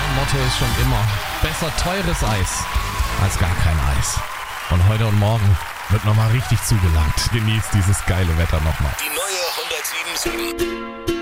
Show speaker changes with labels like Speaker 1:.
Speaker 1: Mein Motto ist schon immer, besser teures Eis als gar kein Eis. Und heute und morgen wird nochmal richtig zugelangt. Genießt dieses geile Wetter nochmal.
Speaker 2: Die neue 107.7